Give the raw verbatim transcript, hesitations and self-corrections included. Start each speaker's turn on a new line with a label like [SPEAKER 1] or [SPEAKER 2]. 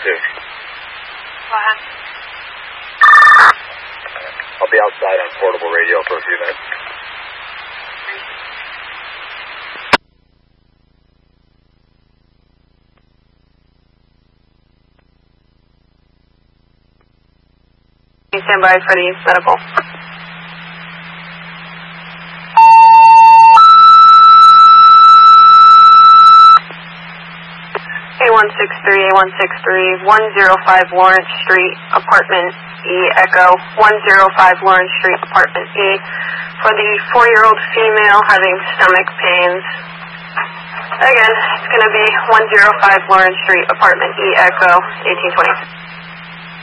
[SPEAKER 1] two.
[SPEAKER 2] Go ahead.
[SPEAKER 1] I'll be outside on portable radio for a few minutes.
[SPEAKER 2] Stand by for the medical. A one six three, A one six three, one zero five Lawrence Street, apartment E, Echo, one zero five Lawrence Street, apartment E, for the four-year-old female having stomach pains. Again, it's going to be one zero five Lawrence Street, apartment E, Echo, eighteen twenty.